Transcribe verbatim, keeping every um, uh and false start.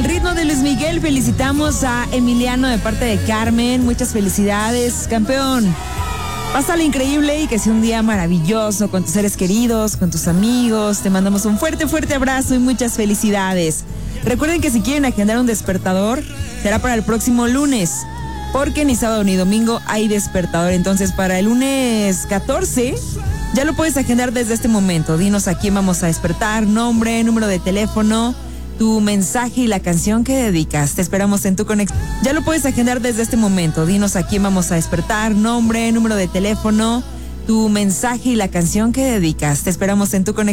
al ritmo de Luis Miguel felicitamos a Emiliano de parte de Carmen. Muchas felicidades, campeón. Pásale increíble y que sea un día maravilloso con tus seres queridos, con tus amigos. Te mandamos un fuerte, fuerte abrazo y muchas felicidades. Recuerden que si quieren agendar un despertador, será para el próximo lunes, porque ni sábado ni domingo hay despertador. Entonces, para el lunes catorce, ya lo puedes agendar desde este momento. Dinos a quién vamos a despertar, nombre, número de teléfono, tu mensaje y la canción que dedicas. Te esperamos en tu conexión. Ya lo puedes agendar desde este momento. Dinos a quién vamos a despertar, nombre, número de teléfono, tu mensaje y la canción que dedicas. Te esperamos en tu conexión.